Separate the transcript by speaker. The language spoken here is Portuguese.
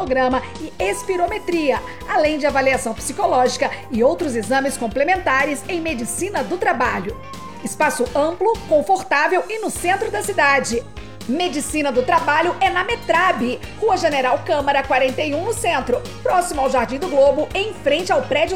Speaker 1: ultrassonograma e espirometria, além de avaliação psicológica e outros exames complementares em medicina do trabalho. Espaço amplo, confortável e no centro da cidade. Medicina do Trabalho é na Metrab, Rua General Câmara 41, no centro, próximo ao Jardim do Globo, em frente ao prédio